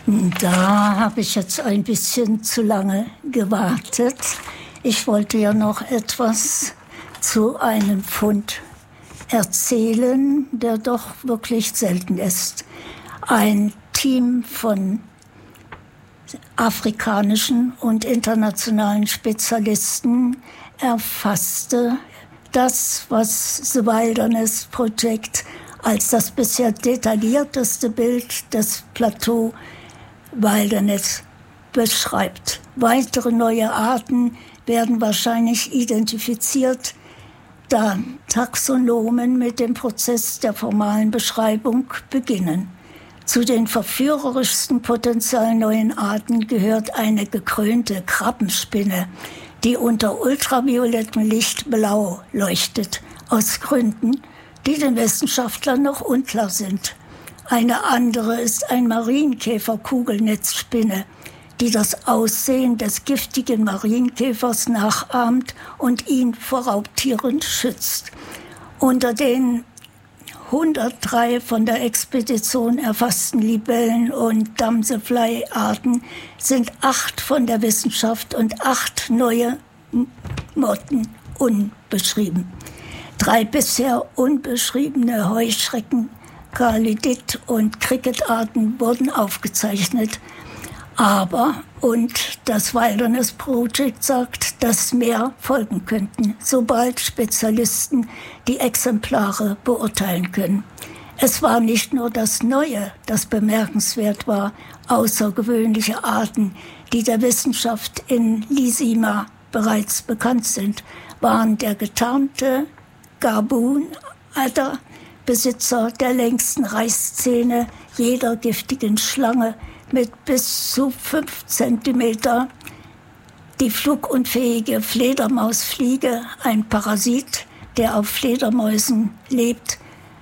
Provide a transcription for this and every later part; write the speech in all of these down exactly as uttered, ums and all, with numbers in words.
Da habe ich jetzt ein bisschen zu lange gewartet. Ich wollte ja noch etwas zu einem Fund erzählen, der doch wirklich selten ist. Ein Team von afrikanischen und internationalen Spezialisten erfasste das, was The Wilderness Project als das bisher detaillierteste Bild des Plateau Wilderness beschreibt. Weitere neue Arten werden wahrscheinlich identifiziert, da Taxonomen mit dem Prozess der formalen Beschreibung beginnen. Zu den verführerischsten potenziell neuen Arten gehört eine gekrönte Krabbenspinne, die unter ultraviolettem Licht blau leuchtet, aus Gründen, die den Wissenschaftlern noch unklar sind. Eine andere ist ein Marienkäfer-Kugelnetzspinne, die das Aussehen des giftigen Marienkäfers nachahmt und ihn vor Raubtieren schützt. Unter den hundertdrei von der Expedition erfassten Libellen- und Damselfly-Arten sind acht von der Wissenschaft und acht neue Motten unbeschrieben. Drei bisher unbeschriebene Heuschrecken, Kalidit- und Cricketarten wurden aufgezeichnet. Aber, und das Wilderness Project sagt, dass mehr folgen könnten, sobald Spezialisten die Exemplare beurteilen können. Es war nicht nur das Neue, das bemerkenswert war, außergewöhnliche Arten, die der Wissenschaft in Lisima bereits bekannt sind, waren der getarnte Gaboon-Adder, Besitzer der längsten Reißzähne jeder giftigen Schlange mit bis zu fünf Zentimeter, die flugunfähige Fledermausfliege, ein Parasit, der auf Fledermäusen lebt,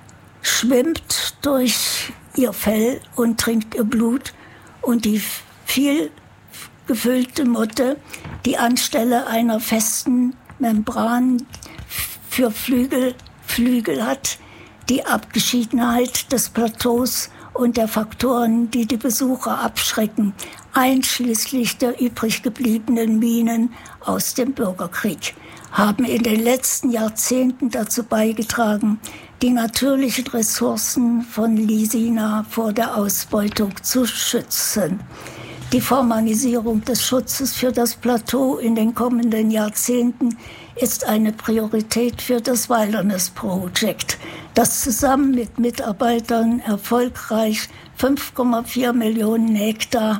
schwimmt durch ihr Fell und trinkt ihr Blut, und die viel gefüllte Motte, die anstelle einer festen Membran für Flügel Flügel hat, die Abgeschiedenheit des Plateaus und der Faktoren, die die Besucher abschrecken, einschließlich der übrig gebliebenen Minen aus dem Bürgerkrieg, haben in den letzten Jahrzehnten dazu beigetragen, die natürlichen Ressourcen von Lisina vor der Ausbeutung zu schützen. Die Formalisierung des Schutzes für das Plateau in den kommenden Jahrzehnten ist eine Priorität für das Wilderness Project, das zusammen mit Mitarbeitern erfolgreich fünf Komma vier Millionen Hektar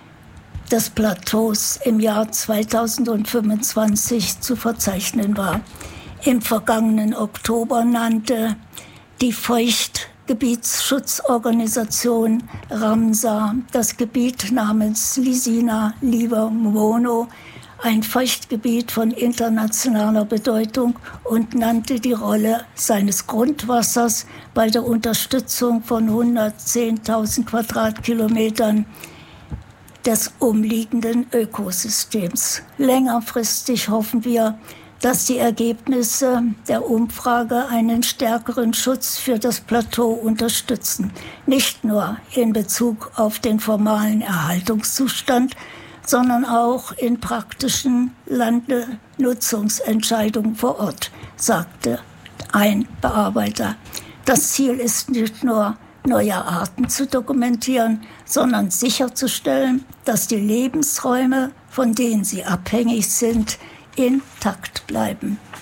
des Plateaus im Jahr zweitausendfünfundzwanzig zu verzeichnen war. Im vergangenen Oktober nannte die Feuchtgebietsschutzorganisation Ramsar das Gebiet namens Lisina Livernois ein Feuchtgebiet von internationaler Bedeutung und nannte die Rolle seines Grundwassers bei der Unterstützung von hundertzehntausend Quadratkilometern des umliegenden Ökosystems. Längerfristig hoffen wir, dass die Ergebnisse der Umfrage einen stärkeren Schutz für das Plateau unterstützen. Nicht nur in Bezug auf den formalen Erhaltungszustand, sondern auch in praktischen Landnutzungsentscheidungen vor Ort, sagte ein Bearbeiter. Das Ziel ist nicht nur, neue Arten zu dokumentieren, sondern sicherzustellen, dass die Lebensräume, von denen sie abhängig sind, intakt bleiben.